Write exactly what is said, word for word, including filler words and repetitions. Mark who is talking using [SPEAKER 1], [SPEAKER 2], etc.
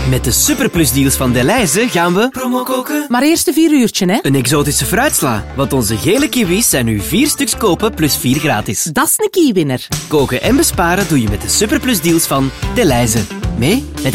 [SPEAKER 1] Met de superplusdeals van Delhaize gaan we promo koken.
[SPEAKER 2] Maar eerst een vier uurtje, hè?
[SPEAKER 1] Een exotische fruitsla, want onze gele kiwis zijn nu vier stuks kopen plus vier gratis.
[SPEAKER 2] Dat is een kiewinner.
[SPEAKER 1] Koken en besparen doe je met de superplusdeals van Delhaize. Mee met